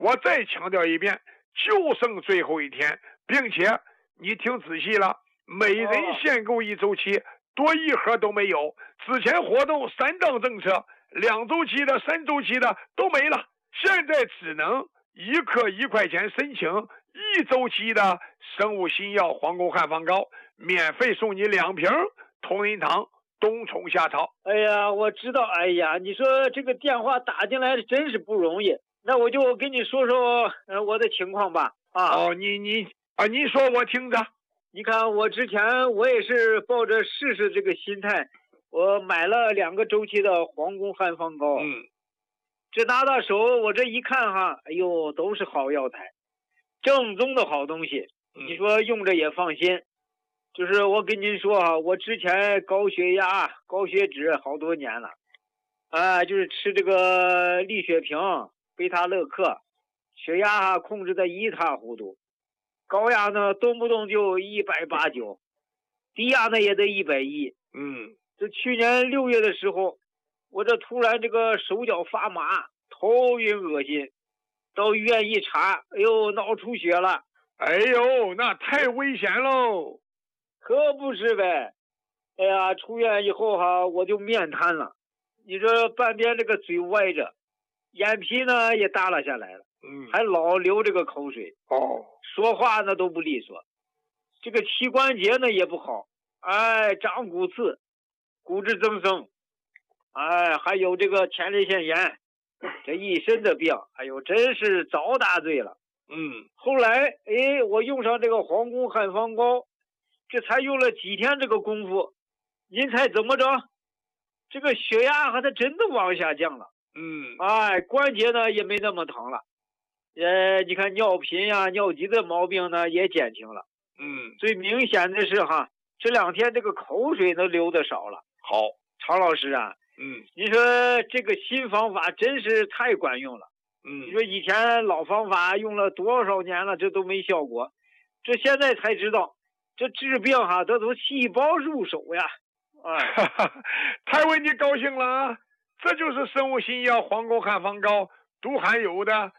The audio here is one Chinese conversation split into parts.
我再强调一遍，就剩最后一天，并且你听仔细了，每人限购1周期，多一盒都没有。之前活动3档政策，2周期的、3周期的都没了，现在只能1克1块钱申请1周期的生物新药黄宫汉方膏，免费送你2瓶同仁堂冬虫夏草。 哎呀，我知道。哎呀，你说这个电话打进来真是不容易。那我就跟你说说我的情况吧。 你说我听着。 你看我之前我也是抱着试试这个心态，我买了2个周期的黄宫汉方膏。这拿到手我这一看哈，哎呦，都是好药材，正宗的好东西。你说用着也放心。就是我跟您说哈，我之前高血压、高血脂好多年了，就是吃这个利血平、贝塔乐克，血压控制的一塌糊涂，高压呢动不动就189，低压呢也得110。这去年6月的时候，我这突然这个手脚发麻，头晕恶心，到医院一查，哎呦，脑出血了。 哎呦，那太危险喽。 可不是呗。哎呀，出院以后哈，我就面瘫了。你说半边这个嘴歪着，眼皮呢也耷拉下来了，还老流这个口水。说话呢都不利索。这个膝关节呢也不好，长骨刺，骨质增生，还有这个前列腺炎，这一身的病，哎呦，真是遭大罪了。后来我用上这个黄宫汉方膏，这才用了几天这个功夫，您猜怎么着？这个血压它真的往下降了。关节呢也没那么疼了。你看尿频呀、尿急的毛病呢也减轻了。最明显的是哈，这2天这个口水都流的少了。 好， 常老师啊，你说这个新方法真是太管用了。你说以前老方法用了多少年了，这都没效果，这现在才知道，这治病哈，这都细胞入手呀。 太为你高兴了啊！这就是生物新药黄宫汉方膏独含有的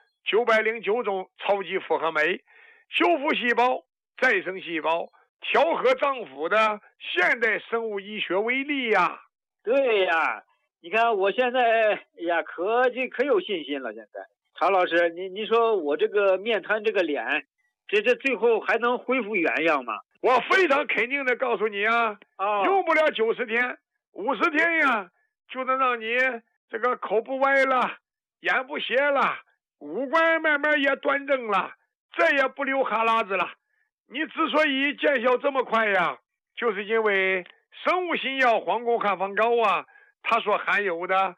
909种超级复合酶，修复细胞、再生细胞、调和脏腑的现代生物医学威力呀。 对呀，你看我现在呀可有信心了。现在常老师，你说我这个面瘫这个脸，这最后还能恢复原样吗？ 我非常肯定的告诉你啊，用不了90天、50天呀，就能让你这个口不歪了，眼不斜了，五官慢慢也端正了，再也不流哈喇子了。你之所以见效这么快呀，就是因为生物新药黄宫汉方膏啊，它所含有的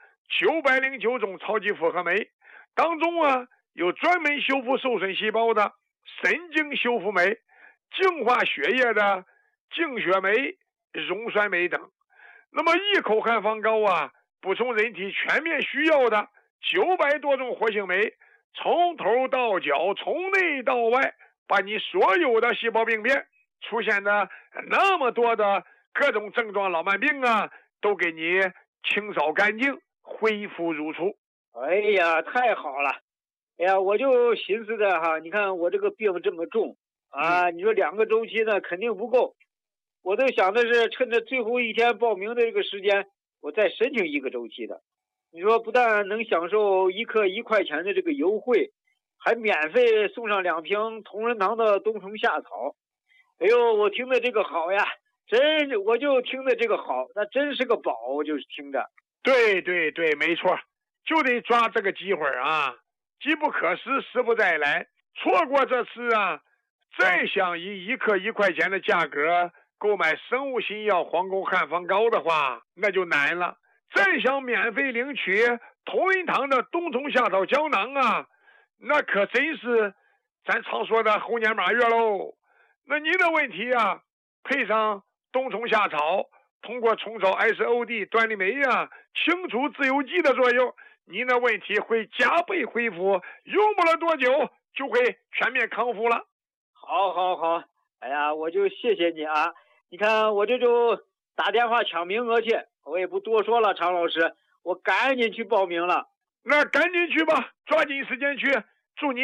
909种超级复合酶当中啊，有专门修复受损细胞的神经修复酶、净化血液的净血酶、溶酸酶等。那么一口汉方膏啊，补充人体全面需要的900多种活性酶，从头到脚，从内到外，把你所有的细胞病变出现的那么多的各种症状老慢病啊，都给你清扫干净，恢复如初。 哎呀，太好了。哎呀，我就寻思的哈，你看我这个病这么重你说2个周期呢肯定不够，我都想的是趁着最后一天报名的这个时间，我再申请1个周期的。你说不但能享受1克1块钱的这个优惠，还免费送上2瓶同仁堂的冬虫夏草。哎呦，我听的这个好呀，我就听的这个好，那真是个宝，我就是听着。 对对对，没错，就得抓这个机会啊，机不可失，时不再来。错过这次啊，再想以1克1块钱的价格购买生物新药黄宫汉方膏的话，那就难了。再想免费领取同仁堂的冬虫夏草胶囊啊，那可真是咱常说的猴年马月喽。那您的问题啊，配上冬虫夏草，通过虫草 SOD 端粒酶啊，清除自由基的作用，您的问题会加倍恢复，用不了多久就会全面康复了。 好，哎呀，我就谢谢你啊！你看我这就打电话抢名额去，我也不多说了，常老师，我赶紧去报名了。 那赶紧去吧，抓紧时间去， 祝你。